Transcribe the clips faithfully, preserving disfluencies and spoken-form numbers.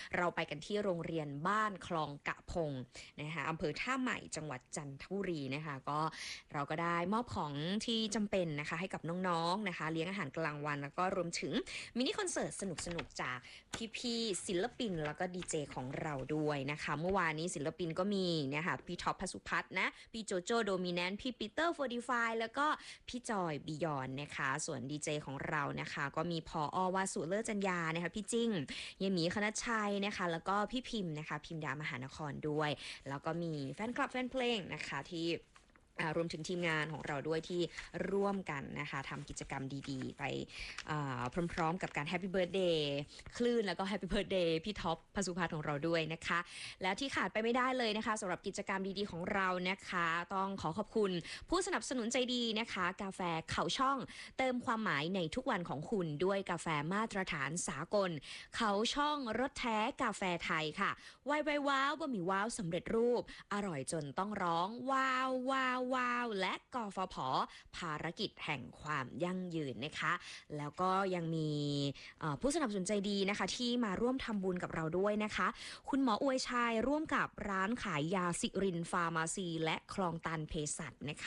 เราไปกันที่โรงเรียนบ้านคลองกะพงนะคะอำเภอท่าใหม่จังหวัดจันทบุรีนะคะก็เราก็ได้มอบของที่จำเป็นนะคะให้กับน้องๆนะคะเลี้ยงอาหารกลางวันแล้วก็รวมถึงมินิคอนเสิร์ตสนุกๆจากพี่ๆศิลปินแล้วก็ดีเจของเราด้วยนะคะเมื่อวานนี้ศิลปินก็มีนะคะพี่ท็อปพสุพัฒน์นะพี่โจโจโดมิแนนพี่ปีเตอร์โฟร์ตี้ไฟว์แล้วก็พี่จอยบิยอนนะคะส่วนดีเจของเรานะคะก็มีพออวาสุเลิศจัญญานะคะพี่จิ้งเยหมีคณัชชัยนะคะแล้วก็พี่พิมพ์นะคะพิมดามหานครด้วยแล้วก็มีแฟนคลับแฟนเพลงนะคะที่รวมถึงทีมงานของเราด้วยที่ร่วมกันนะคะทำกิจกรรมดีๆไปพร้อมๆกับการแฮปปี้เบิร์ธเดย์คลื่นแล้วก็แฮปปี้เบิร์ธเดย์พี่ท็อปพสุพัฒน์ของเราด้วยนะคะแล้วที่ขาดไปไม่ได้เลยนะคะสำหรับกิจกรรมดีๆของเรานะคะต้องขอขอบคุณผู้สนับสนุนใจดีนะคะกาแฟเขาช่องเติมความหมายในทุกวันของคุณด้วยกาแฟมาตรฐานสากลเขาช่องรสแท้กาแฟไทยค่ะไวไวว้าวบะหมี่ว้าวสำเร็จรูปอร่อยจนต้องร้องว้าวว้าวว้าวและกฟผ.ภารกิจแห่งความยั่งยืนนะคะแล้วก็ยังมีผู้สนับสนุนใจดีนะคะที่มาร่วมทำบุญกับเราด้วยนะคะคุณหมออวยชัยร่วมกับร้านขายยาสิรินฟาร์มาซีและคลองตันเภสัชนะคะ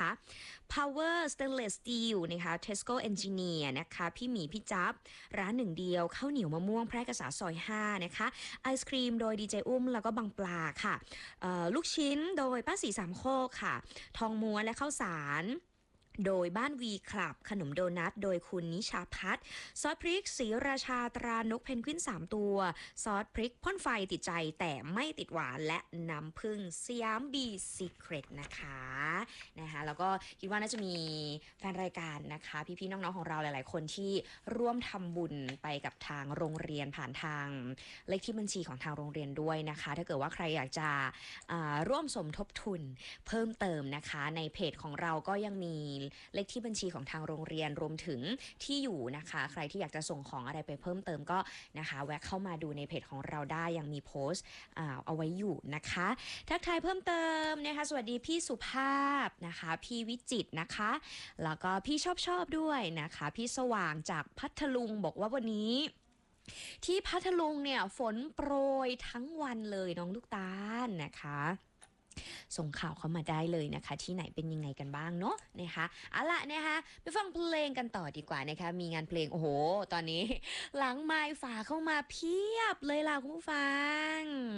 Power Stainless Steel นะคะ Tesco Engineer นะคะพี่หมีพี่จับร้านหนึ่งเดียวข้าวเหนียวมะม่วงแพร่กษาซอยห้านะคะไอศครีมโดยดีเจอุ้มแล้วก็บางปลาค่ะลูกชิ้นโดยป้าสีสามโคกค่ะทองม้วนและข้าวสารโดยบ้านวีคลับขนมโดนัทโดยคุณนิชาพัฒน์ซอสพริกศรีราชาตรานกเพนกวินสามตัวซอสพริกพ่นไฟติดใจแต่ไม่ติดหวานและน้ำผึ้งสยามบีซีเครตนะคะนะคะแล้วก็คิดว่าน่าจะมีแฟนรายการนะคะพี่ๆน้องๆของเราหลายๆคนที่ร่วมทำบุญไปกับทางโรงเรียนผ่านทางเลขที่บัญชีของทางโรงเรียนด้วยนะคะถ้าเกิดว่าใครอยากจะร่วมสมทบทุนเพิ่มเติมนะคะในเพจของเราก็ยังมีเลขที่บัญชีของทางโรงเรียนรวมถึงที่อยู่นะคะใครที่อยากจะส่งของอะไรไปเพิ่มเติมก็นะคะแวะเข้ามาดูในเพจของเราได้ยังมีโพสต์เอาไว้อยู่นะคะทักทายเพิ่มเติมนะคะสวัสดีพี่สุภาพนะคะพี่วิจิตรนะคะแล้วก็พี่ชอบชอบด้วยนะคะพี่สว่างจากพัทลุงบอกว่าวันนี้ที่พัทลุงเนี่ยฝนโปรยทั้งวันเลยน้องลูกตาลนะคะส่งข่าวเข้ามาได้เลยนะคะที่ไหนเป็นยังไงกันบ้างเนาะนะคะเอาล่ะนะคะไปฟังเพลงกันต่อดีกว่านะคะมีงานเพลงโอ้โหตอนนี้หลังไมค์ฝาเข้ามาเพียบเลยล่ะคุณผู้ฟัง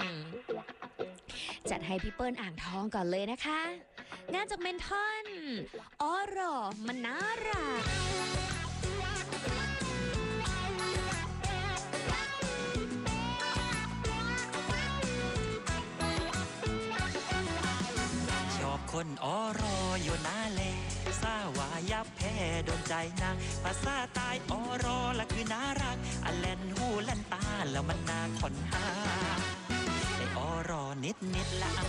จัดให้พี่เปิ้ลอ่างทองก่อนเลยนะคะงานจากเมนทอนอ๋อหรอมันน่ารักคนออรออยู่นาเลซาว่ายับแพ้โดนใจนางภาษาตายออรอละคือน่ารักอันแลนหูแลนตาแล้วมันน่าขอนหาไอออรอนิดนิดละ